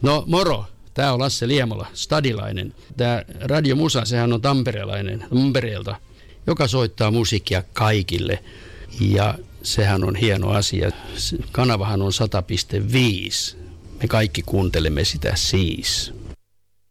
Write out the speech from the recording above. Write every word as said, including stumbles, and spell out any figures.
No moro, tää on Lasse Liemola, stadilainen. Tää Radio Musa, sehän on tamperelainen, Tampereelta, joka soittaa musiikkia kaikille. Ja sehän on hieno asia. Kanavahan on sata pilkku viisi. Me kaikki kuuntelemme sitä siis.